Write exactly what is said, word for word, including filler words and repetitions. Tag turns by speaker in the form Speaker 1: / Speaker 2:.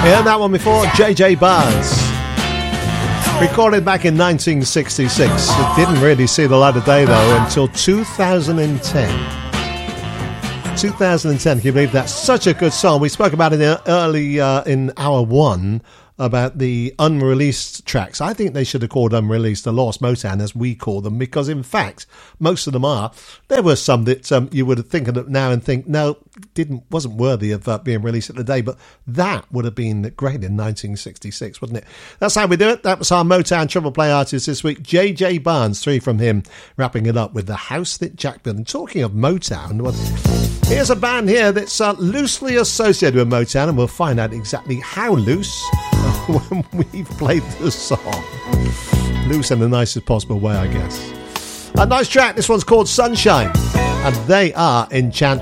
Speaker 1: Yeah, that one before, J J Barnes. Recorded back in nineteen sixty-six. It didn't really see the light of day, though, until two thousand ten. two thousand ten, can you believe that? Such a good song. We spoke about it early uh, in hour one, about the unreleased tracks. I think they should have called unreleased the Lost Motown, as we call them, because in fact most of them are. There were some that um, you would think of it now and think no, didn't wasn't worthy of uh, being released at the day, but that would have been great in nineteen sixty-six, wouldn't it? That's how we do it. That was our Motown Triple Play artist this week, J J Barnes. Three from him, wrapping it up with The House That Jack Built. And talking of Motown, well, here's a band here that's uh, loosely associated with Motown, and we'll find out exactly how loose when we've played the song. Loose in the nicest possible way, I guess. A nice track. This one's called Sunshine, and they are Enchant.